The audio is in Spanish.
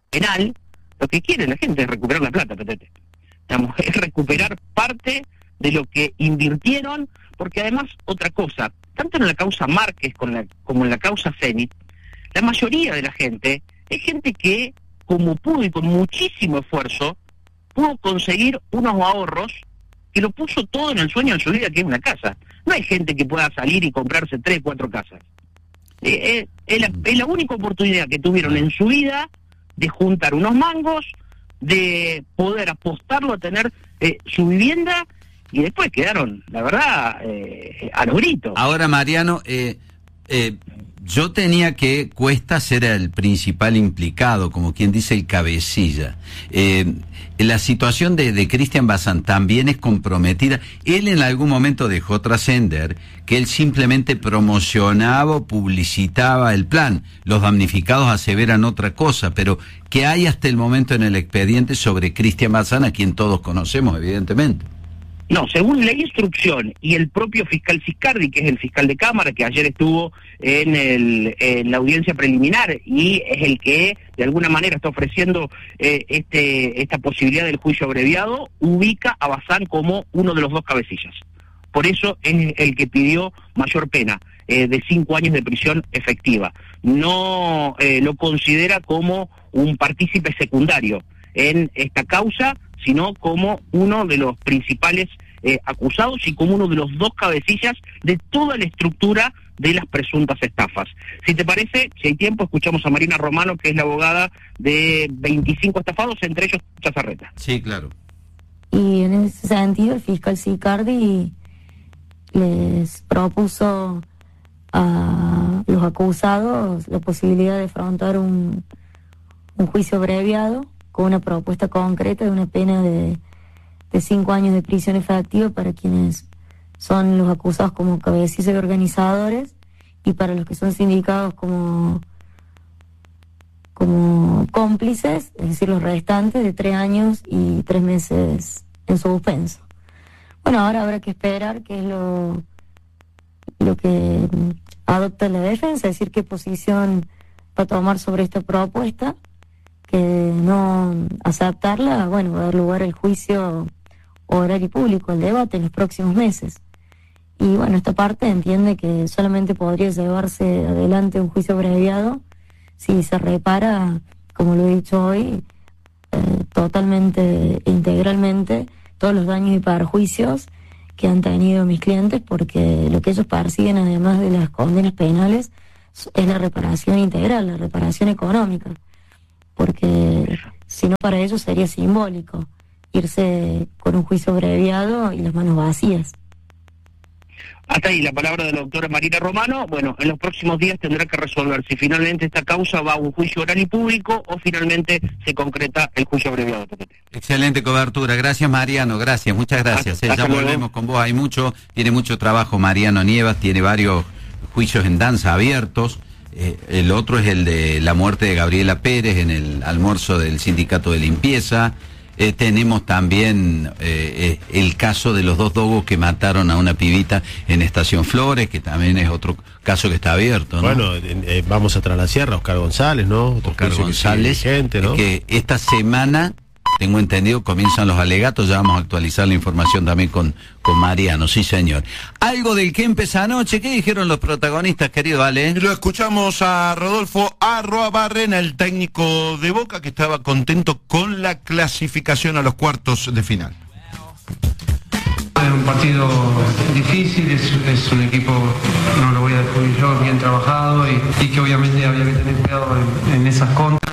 penal, lo que quiere la gente es recuperar la plata, Petete. Digamos, es recuperar parte de lo que invirtieron, porque además, otra cosa, tanto en la causa Márquez como en la causa Zenit, la mayoría de la gente es gente que, como pudo y con muchísimo esfuerzo, pudo conseguir unos ahorros que lo puso todo en el sueño de su vida, que es una casa. No hay gente que pueda salir y comprarse 3, 4 casas. Es la única oportunidad que tuvieron en su vida de juntar unos mangos, de poder apostarlo a tener su vivienda, y después quedaron, la verdad, a los gritos. Ahora, Mariano, yo tenía que Cuesta ser el principal implicado, como quien dice el cabecilla. La situación de Cristian Bazán también es comprometida. Él en algún momento dejó trascender que él simplemente promocionaba o publicitaba el plan. Los damnificados aseveran otra cosa, pero ¿qué hay hasta el momento en el expediente sobre Cristian Bazán, a quien todos conocemos, evidentemente? No, según la instrucción y el propio fiscal Ciscardi, que es el fiscal de Cámara, que ayer estuvo en la audiencia preliminar y es el que de alguna manera está ofreciendo esta posibilidad del juicio abreviado, ubica a Bazán como uno de los 2 cabecillas. Por eso es el que pidió mayor pena, de 5 años de prisión efectiva. No lo considera como un partícipe secundario en esta causa, sino como uno de los principales acusados y como uno de los 2 cabecillas de toda la estructura de las presuntas estafas. Si te parece, si hay tiempo, escuchamos a Marina Romano, que es la abogada de 25 estafados, entre ellos Chazarreta. Sí, claro. Y en ese sentido, el fiscal Ciscardi les propuso a los acusados la posibilidad de afrontar un juicio abreviado con una propuesta concreta de una pena de 5 años de prisión efectiva para quienes son los acusados como cabecillas y organizadores, y para los que son sindicados como cómplices, es decir, los restantes, de 3 años y 3 meses en suspenso. Bueno, ahora habrá que esperar qué es lo que adopta la defensa, es decir, qué posición va a tomar sobre esta propuesta. Que no aceptarla, bueno, va a dar lugar al juicio oral y público, al debate en los próximos meses. Y bueno, esta parte entiende que solamente podría llevarse adelante un juicio abreviado si se repara, como lo he dicho hoy, totalmente, integralmente, todos los daños y perjuicios que han tenido mis clientes, porque lo que ellos persiguen, además de las condenas penales, es la reparación integral, la reparación económica. Porque si no, para ellos sería simbólico irse con un juicio abreviado y las manos vacías. Hasta ahí la palabra de la doctora Marina Romano. Bueno, en los próximos días tendrá que resolver si finalmente esta causa va a un juicio oral y público o finalmente se concreta el juicio abreviado. Excelente cobertura. Gracias, Mariano. Gracias, muchas gracias. Ya volvemos con vos. Tiene mucho trabajo Mariano Nievas, tiene varios juicios en danza abiertos. El otro es el de la muerte de Gabriela Pérez en el almuerzo del sindicato de limpieza. Tenemos también el caso de los 2 dogos que mataron a una pibita en Estación Flores, que también es otro caso que está abierto, ¿no? Bueno, vamos a Tras la Sierra, Oscar González, ¿no? Oscar González, vigente, ¿no? Que esta semana, tengo entendido, comienzan los alegatos. Ya vamos a actualizar la información también con Mariano, sí señor. Algo del que empezó anoche, ¿qué dijeron los protagonistas, querido Ale? Lo escuchamos a Rodolfo Arruabarrena, el técnico de Boca, que estaba contento con la clasificación a los cuartos de final. Es un partido difícil, es un equipo, no lo voy a descubrir yo, bien trabajado y que obviamente había que tener cuidado en esas contras.